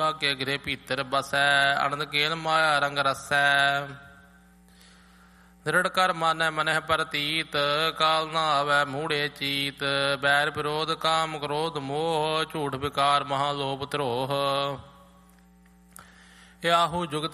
ਜੀਵਾ ਕੇ ਗ੍ਰਹਿ ਭੀਤਰ ਬਸੈ। ਅਨੰਦ ਕੇਲ ਮਾਇਆ ਰੰਗ ਰਸੈ। ਦ੍ਰਿੜ ਕਰ ਮਾਨੈ ਮਨਹਿ ਪ੍ਰਤੀਤ ਕਾਲ ਨਾ ਆਵੈ ਮੂੜੇ ਚੀਤ। ਬੈਰ ਵਿਰੋਧ ਕਾਮ ਕ੍ਰੋਧ ਮੋਹ ਝੂਠ ਵਿਕਾਰ ਮਹਾ ਲੋਭ ਧਰੋਹ। ਆਹੂ ਜੁਗਤ